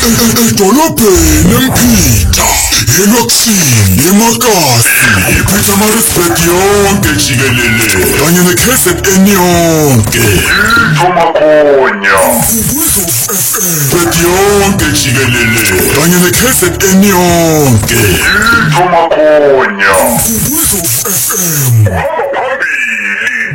edolobheni eMphitha, elokishini, eMakasi, iPietermaritzburg yonke jikelele kanye neKZN yonke. Thomakonya Umvuzo FM yonke jikelele kanye neKZN yonke. Thomakonya Umvuzo FM